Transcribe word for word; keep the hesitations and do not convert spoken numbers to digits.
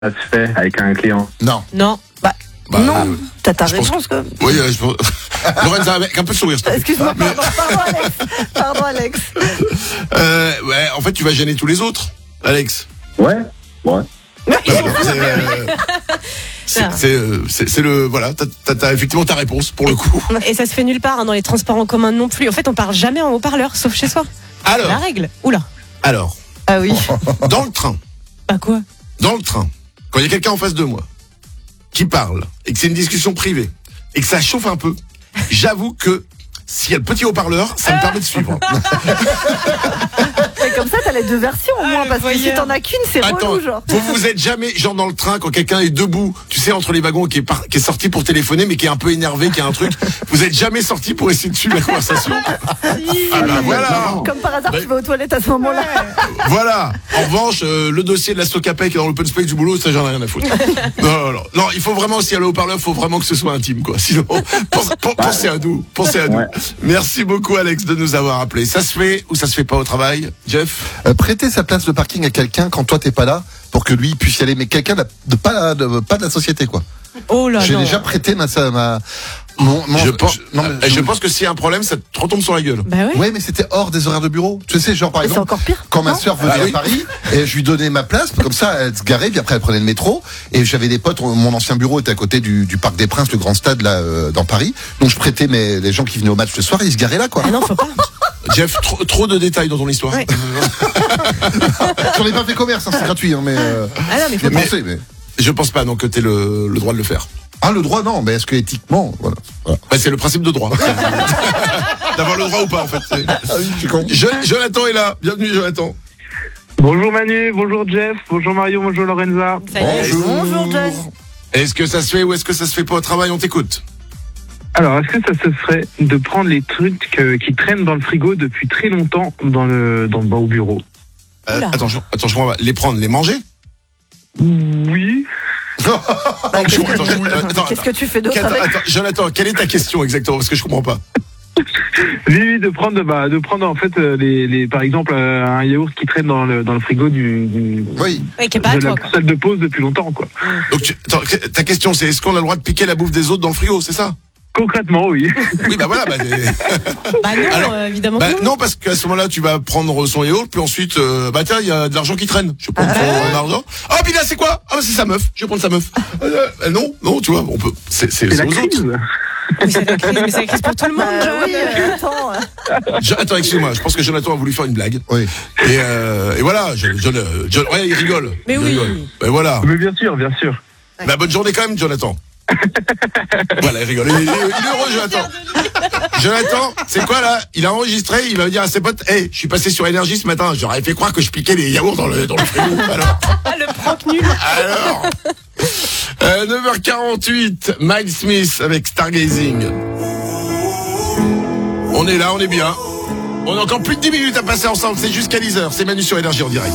ça se fait avec un client? Non. Non. Bah, Bah, non. euh, T'as ta je pense réponse, quoi. Oui, euh, je pense. Lorenza, avec un peu de sourire. s'il te plaît. Excuse-moi, pardon, pardon, Alex. Pardon, Alex. Euh, ouais, en fait, tu vas gêner tous les autres, Alex. Ouais, ouais. C'est, euh, c'est, c'est, euh, c'est, c'est le voilà, t'as, t'as, t'as effectivement ta réponse pour le coup. Et ça se fait nulle part hein, dans les transports en commun non plus. En fait, on parle jamais en haut-parleur, sauf chez soi. C'est la Alors, règle. Oula. alors, Ah oui. dans le train, Bah quoi? dans le train, quand il y a quelqu'un en face de moi qui parle et que c'est une discussion privée et que ça chauffe un peu, j'avoue que s'il y a le petit haut-parleur, ça me permet de suivre. Mais comme ça, t'as les deux versions au Ah, moins, le parce que si voyeur. t'en as qu'une, c'est Attends, relou, genre. vous vous êtes jamais, genre dans le train, quand quelqu'un est debout, tu sais, entre les wagons, qui est, par, qui est sorti pour téléphoner, mais qui est un peu énervé, qui a un truc, vous êtes jamais sorti pour essayer de suivre la conversation? Ah bah voilà. Comme par hasard, Bah- tu vas aux toilettes à ce moment-là. Voilà. En revanche, euh, le dossier de la Socapec dans l'open space du boulot, ça j'en ai rien à foutre. Non, non, non. Non, il faut vraiment, si elle est au parleur, il faut vraiment que ce soit intime, quoi. Sinon, pense- pense- pensez à nous, pensez à nous. Ouais. Merci beaucoup, Alex, de nous avoir appelés. Ça se fait ou ça se fait pas au travail, Jeff? Euh, prêter sa place de parking à quelqu'un quand toi t'es pas là pour que lui puisse y aller, mais quelqu'un de, de pas de, pas de la société, quoi. Oh là J'ai non. déjà prêté ma ma mon, mon- je pense, non, mais euh, je pense que s'il y a un problème, ça te retombe sur la gueule. Bah ouais. Ouais, mais c'était hors des horaires de bureau. Tu sais, genre par Et c'est exemple, encore pire. quand ma non sœur venait Ah oui. à Paris et je lui donnais ma place, comme ça elle se garait, puis après elle prenait le métro et j'avais des potes. Mon ancien bureau était à côté du, du Parc des Princes, le grand stade là euh, dans Paris. Donc je prêtais mes les gens qui venaient au match le soir, ils se garaient là, quoi. Ah non, faut pas. Jeff, trop, trop de détails dans ton histoire. Ouais. J'en ai pas fait commerce, hein, c'est gratuit, hein, mais euh, Ah non, mais faut j'ai pas. pensé, mais Je pense pas, donc, que t'aies le, le droit de le faire. ah le droit non, mais est-ce que éthiquement, voilà. voilà. Bah, c'est le principe de droit. D'avoir le droit ou pas, en fait. C'est- Ah oui, je suis con. Je- Jonathan est là. Bienvenue, Jonathan. Bonjour Manu, bonjour Jeff, bonjour Mario, bonjour Lorenza. Salut. Bonjour, John. Est-ce que ça se fait ou est-ce que ça se fait pas au travail? On t'écoute. Alors, est-ce que ça se ferait de prendre les trucs euh, qui traînent dans le frigo depuis très longtemps dans le, dans, dans- au bureau? Euh, Oula. attends, je, attends, je comprends pas. Les prendre, les manger? Oui. Bah, qu'est-ce Je- que- attends, je- attends, Qu'est-ce que tu fais d'autre attends, avec? attends, Jonathan, quelle est ta question exactement? Parce que je comprends pas. Oui, oui, de prendre, bah, de prendre en fait euh, les, les, par exemple, euh, un yaourt qui traîne dans le, dans le frigo du, du Oui. Ouais, qui est pas à de toi, la quoi. salle de pause depuis longtemps, quoi. Donc, tu- attends, ta question, c'est est-ce qu'on a le droit de piquer la bouffe des autres dans le frigo, c'est ça? Concrètement, oui. Oui, bah voilà. Bah, c'est- Bah non, Alors, euh, évidemment bah, que non. non, parce qu'à ce moment-là, tu vas prendre son yaourt, puis ensuite, euh, bah tiens, il y a de l'argent qui traîne. Je prends son argent. Ah, puis là, c'est quoi? Ah, bah, c'est sa meuf. Je vais prendre sa meuf. Euh, euh, non, non, tu vois, on peut. C'est, c'est, C'est c'est la aux crise. autres. Mais c'est la crise, mais c'est la crise pour tout le monde. Bah John. oui, euh, attends. euh, Je- attends, excuse-moi. Je pense que Jonathan a voulu faire une blague. Oui. Et, euh, et voilà. Je, je, je- ouais, il rigole. Mais il oui. rigole. Et voilà. Mais bien sûr, bien sûr. Bah, bonne journée quand même, Jonathan. Voilà, il rigole. Il, il- il est heureux, Jonathan. Jonathan, c'est quoi là? Il a enregistré, il va dire à ses potes, hey, je suis passé sur Énergie ce matin, j'aurais fait croire que je piquais les yaourts dans le, dans le frigo. Alors, Ah, le prank nul. alors euh, neuf heures quarante-huit, Miles Smith avec Stargazing. On est là, on est bien. On a encore plus de dix minutes à passer ensemble, c'est jusqu'à dix heures, c'est Manu sur Énergie en direct.